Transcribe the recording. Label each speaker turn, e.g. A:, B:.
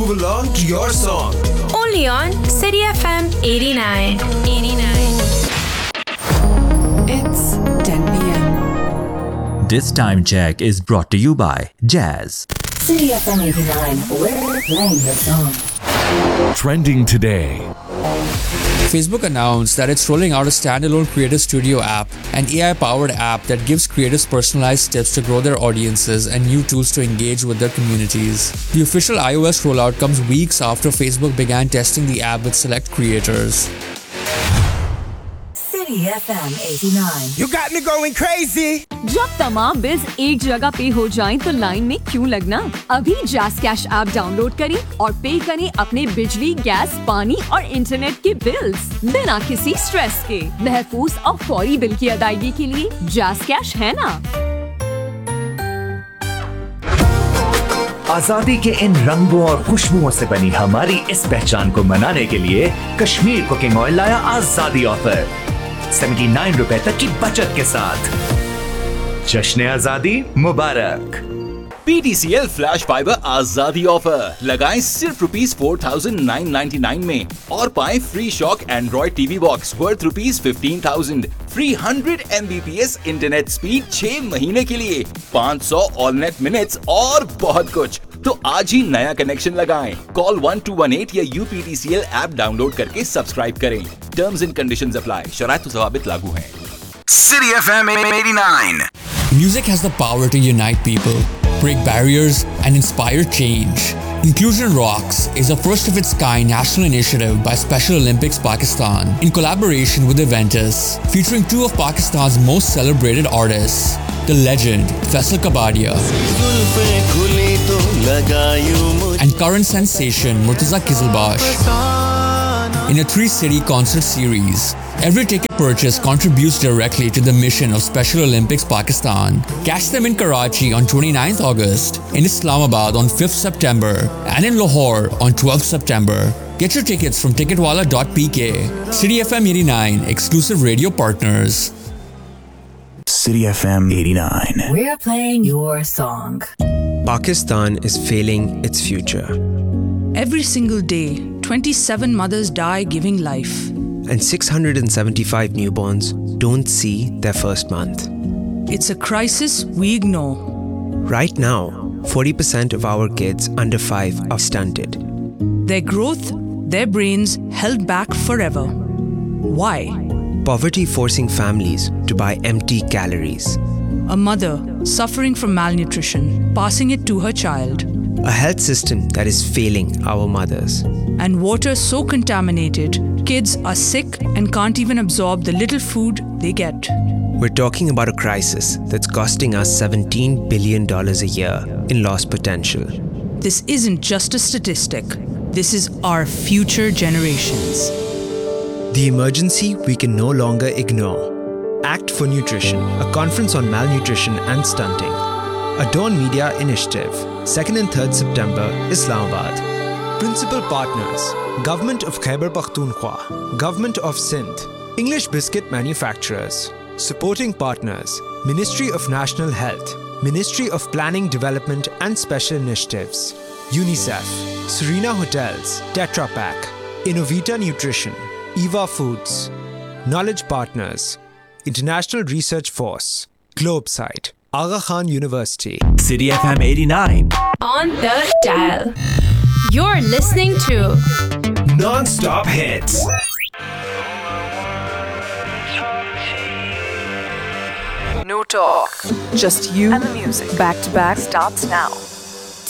A: move along to your song.
B: Only on City FM 89.
C: It's 10 p.m.
D: This time check is brought to you by Jazz.
E: City FM 89, we're playing your song.
F: Trending today.
G: Facebook announced that it's rolling out a standalone Creator Studio app, an AI-powered app that gives creators personalized tips to grow their audiences and new tools to engage with their communities. The official iOS rollout comes weeks after Facebook began testing the app with select creators.
E: City FM 89.
A: You got me going crazy.
H: जब तमाम bills एक जगह पे हो जाएं तो line में क्यों लगना? अभी जैज़ कैश ऐप डाउनलोड करें और पे करें अपने बिजली, गैस, पानी और इंटरनेट के बिल्स बिना किसी स्ट्रेस के। महफूज और फौरी बिल की अदायगी के लिए जैज़ कैश है ना?
I: आजादी के इन रंगों और खुशबुओं से बनी हमारी इस पहचान को मनाने के लिए कश्मीर कुकिंग ऑयल लाया आजादी ऑफर 79 रुपए तक की बचत के साथ। जश्न आजादी मुबारक।
J: PTCL फ्लैश फाइबर आजादी ऑफर लगाएं सिर्फ ₹4,999 में और पाएं free shock Android TV box worth ₹15,000, free 100 Mbps internet speed 6 महीने के लिए, 500 ऑल नेट मिनट्स और बहुत कुछ। तो आज ही नया कनेक्शन लगाएं। कॉल 1218 या UPTCL ऐप डाउनलोड करके सब्सक्राइब करें। Terms and conditions apply. शराइत व ज़वाबित लागू हैं।
A: City FM 89.
G: Music has the power to unite people, break barriers, and inspire change. Inclusion Rocks is a first-of-its-kind national initiative by Special Olympics Pakistan in collaboration with Aventus, featuring two of Pakistan's most celebrated artists, the legend Faisal Kabadia and current sensation Murtaza Qizilbash. In a 3-city concert series, every ticket purchase contributes directly to the mission of Special Olympics Pakistan. Catch them in Karachi on 29th August, in Islamabad on 5th September, and in Lahore on 12th September. Get your tickets from ticketwala.pk. City FM 89, exclusive radio partners.
I: City FM 89.
E: We're playing your song.
K: Pakistan is failing its future.
C: Every single day, 27 mothers die giving life.
K: And 675 newborns don't see their first month.
C: It's a crisis we ignore.
K: Right now, 40% of our kids under 5 are stunted.
C: Their growth, their brains held back forever. Why?
K: Poverty forcing families to buy empty calories.
C: A mother suffering from malnutrition, passing it to her child.
K: A health system that is failing our mothers.
C: And water so contaminated, kids are sick and can't even absorb the little food they get.
K: We're talking about a crisis that's costing us $17 billion a year in lost potential.
C: This isn't just a statistic. This is our future generations.
K: The emergency we can no longer ignore. Act for Nutrition, a conference on malnutrition and stunting. A Dawn Media initiative. 2nd and 3rd September, Islamabad. Principal partners: Government of Khyber Pakhtunkhwa, Government of Sindh, English Biscuit Manufacturers. Supporting partners: Ministry of National Health, Ministry of Planning, Development and Special Initiatives, UNICEF, Serena Hotels, Tetra Pak, Innovita Nutrition, Eva Foods. Knowledge partners: International Research Force, Globesite, Aga Khan University.
I: City FM 89.
B: On the dial. You're listening to
A: Non-stop hits.
L: No talk. Just you and the music. Back to back starts now.